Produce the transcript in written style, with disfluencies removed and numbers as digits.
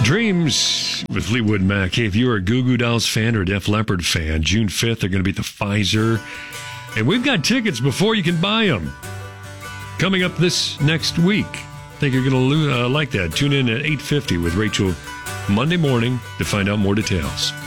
Dreams with Fleetwood Mac. Hey, if you're a Goo Goo Dolls fan or Def Leppard fan, June 5th, they're going to be at the Pfizer. And we've got tickets before you can buy them. Coming up this next week. I think you're going to like that. Tune in at 8:50 with Rachel Monday morning to find out more details.